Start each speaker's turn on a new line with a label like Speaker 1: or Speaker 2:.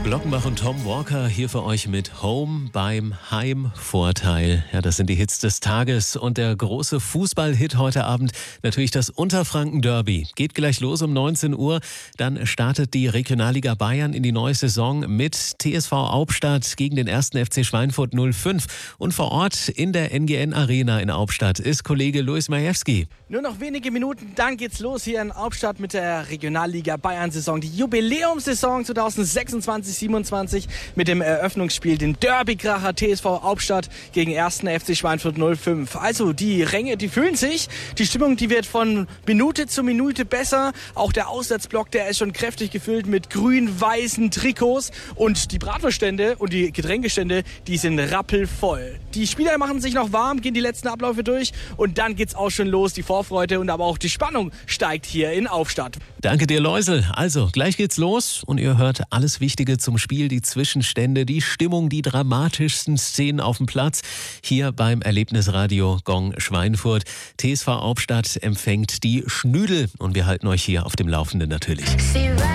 Speaker 1: Glockenbach und Tom Walker hier für euch mit Home beim Heimvorteil. Ja, das sind die Hits des Tages und der große Fußballhit heute Abend, natürlich das Unterfranken-Derby. Geht gleich los um 19 Uhr, dann startet die Regionalliga Bayern in die neue Saison mit TSV Hauptstadt gegen den 1. FC Schweinfurt 05. Und vor Ort in der NGN Arena in Hauptstadt ist Kollege Luis Majewski.
Speaker 2: Nur noch wenige Minuten, dann geht's los hier in Hauptstadt mit der Regionalliga Bayern-Saison. Die Jubiläumssaison 2026-27 mit dem Eröffnungsspiel, den Derby-Kracher TSV Hauptstadt gegen 1. FC Schweinfurt 05. Also die Ränge, die füllen sich. Die Stimmung, die wird von Minute zu Minute besser. Auch der Auswärtsblock, der ist schon kräftig gefüllt mit grün-weißen Trikots. Und die Bratwurststände und die Getränkestände, die sind rappelvoll. Die Spieler machen sich noch warm, gehen die letzten Abläufe durch und dann geht's auch schon los. Die Vorfreude und aber auch die Spannung steigt hier in Hauptstadt.
Speaker 1: Danke dir, Läusel. Also, gleich geht's los und ihr hört alles Wichtige zum Spiel, die Zwischenstände, die Stimmung, die dramatischsten Szenen auf dem Platz. Hier beim Erlebnisradio Gong Schweinfurt. TSV Hauptstadt empfängt die Schnüdel und wir halten euch hier auf dem Laufenden natürlich.